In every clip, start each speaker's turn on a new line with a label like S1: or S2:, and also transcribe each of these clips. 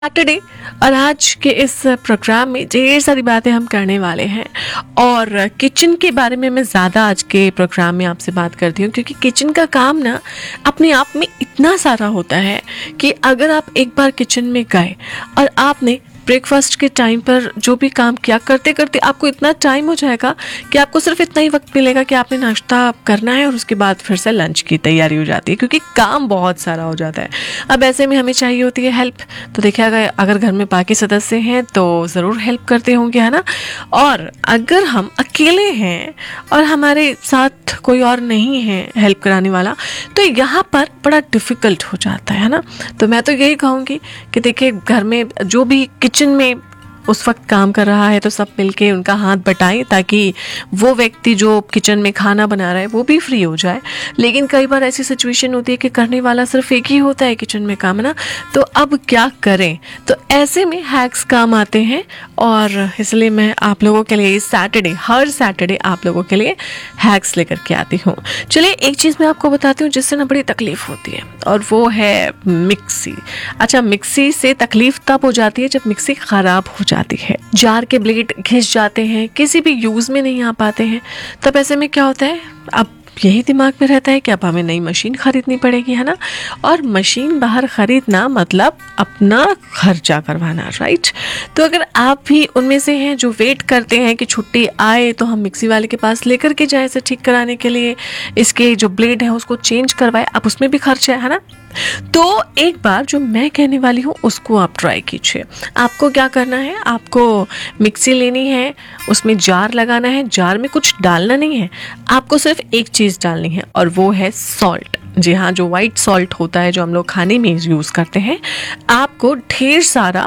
S1: Saturday और आज के इस प्रोग्राम में ढेर सारी बातें हम करने वाले हैं और किचन के बारे में मैं ज़्यादा आज के प्रोग्राम में आपसे बात करती हूँ क्योंकि किचन का काम ना अपने आप में इतना सारा होता है कि अगर आप एक बार किचन में गए और आपने ब्रेकफास्ट के टाइम पर जो भी काम किया करते करते आपको इतना टाइम हो जाएगा कि आपको सिर्फ इतना ही वक्त मिलेगा कि आपने नाश्ता करना है और उसके बाद फिर से लंच की तैयारी हो जाती है क्योंकि काम बहुत सारा हो जाता है। अब ऐसे में हमें चाहिए होती है हेल्प, तो देखिए अगर घर में बाकी सदस्य हैं तो ज़रूर हेल्प करते होंगे, है ना। और अगर हम अकेले हैं और हमारे साथ कोई और नहीं है हेल्प कराने वाला तो यहाँ पर बड़ा डिफ़िकल्ट हो जाता है ना। तो मैं तो यही कहूँगी कि देखिए घर में जो भी किचन में उस वक्त काम कर रहा है तो सब मिलके उनका हाथ बटाएं ताकि वो व्यक्ति जो किचन में खाना बना रहा है वो भी फ्री हो जाए। लेकिन कई बार ऐसी सिचुएशन होती है कि करने वाला सिर्फ एक ही होता है किचन में काम, ना। तो अब क्या करें? तो ऐसे में हैक्स काम आते हैं और इसलिए मैं आप लोगों के लिए हर सैटरडे आप लोगों के लिए हैक्स लेकर के आती हूँ। चलिए एक चीज़ मैं आपको बताती हूँ जिससे ना बड़ी तकलीफ होती है और वो है मिक्सी। अच्छा, मिक्सी से तकलीफ तब हो जाती है जब मिक्सी ख़राब हो जाती है, जार के ब्लेड घिस जाते हैं, किसी भी यूज में नहीं आ पाते हैं। तब ऐसे में क्या होता है, अब यही दिमाग में रहता है कि अब हमें नई मशीन खरीदनी पड़ेगी, है ना। और मशीन बाहर खरीदना मतलब अपना खर्चा करवाना, राइट। तो अगर आप भी उनमें से हैं जो वेट करते हैं कि छुट्टी आए तो हम मिक्सी वाले के पास लेकर के जाए इसे ठीक कराने के लिए, इसके जो ब्लेड है उसको चेंज करवाए, अब उसमें भी खर्चा है ना। तो एक बार जो मैं कहने वाली हूँ उसको आप ट्राई कीजिए। आपको क्या करना है, आपको मिक्सी लेनी है, उसमें जार लगाना है, जार में कुछ डालना नहीं है, आपको सिर्फ एक चीज़ डालनी है और वो है सॉल्ट। जी हाँ, जो वाइट सॉल्ट होता है जो हम लोग खाने में यूज़ करते हैं। आपको ढेर सारा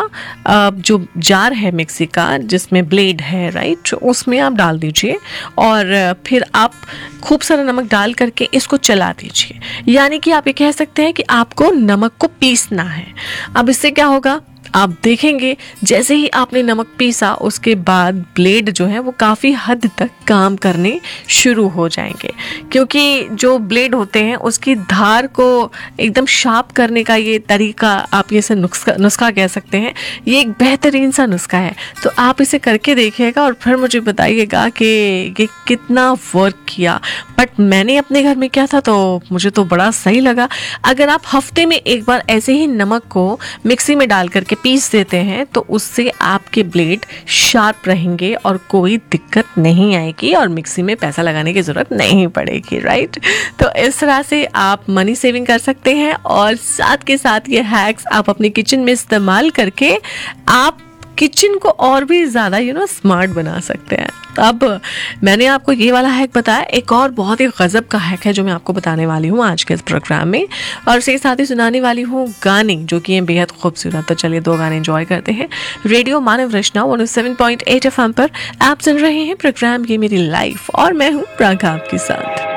S1: जो जार है मिक्सी का जिसमें ब्लेड है, राइट, उसमें आप डाल दीजिए और फिर आप खूब सारा नमक डाल करके इसको चला दीजिए। यानी कि आप ये कह सकते हैं कि आपको नमक को पीसना है। अब इससे क्या होगा, आप देखेंगे जैसे ही आपने नमक पीसा उसके बाद ब्लेड जो है वो काफ़ी हद तक काम करने शुरू हो जाएंगे क्योंकि जो ब्लेड होते हैं उसकी धार को एकदम शार्प करने का ये तरीका, आप ये से नुस्खा कह सकते हैं, ये एक बेहतरीन सा नुस्खा है। तो आप इसे करके देखिएगा और फिर मुझे बताइएगा कि ये कितना वर्क किया। बट मैंने अपने घर में किया था तो मुझे तो बड़ा सही लगा। अगर आप हफ्ते में एक बार ऐसे ही नमक को मिक्सी में डाल करके पीस देते हैं तो उससे आपके ब्लेड शार्प रहेंगे और कोई दिक्कत नहीं आएगी और मिक्सी में पैसा लगाने की ज़रूरत नहीं पड़ेगी, राइट। तो इस तरह से आप मनी सेविंग कर सकते हैं और साथ के साथ ये हैक्स आप अपने किचन में इस्तेमाल करके आप किचन को और भी ज़्यादा स्मार्ट बना सकते हैं। तो अब मैंने आपको ये वाला हैक बताया, एक और बहुत ही गज़ब का हैक है जो मैं आपको बताने वाली हूँ आज के इस प्रोग्राम में और उसके साथ ही सुनाने वाली हूँ गाने जो कि हैं बेहद खूबसूरत। तो चलिए दो गाने एंजॉय करते हैं। रेडियो मानव रचना 107.8 FM पर आप सुन रहे हैं प्रोग्राम ये मेरी लाइफ और मैं हूँ प्रागा आपके साथ।